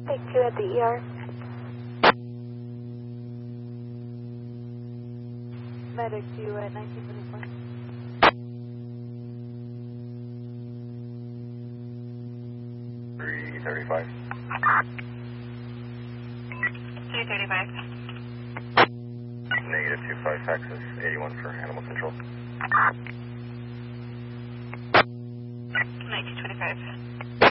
Take 2 at the ER. Medic 2 at 1924. 335. 335. Negative 25 faxes, 81 for animal control. 1925.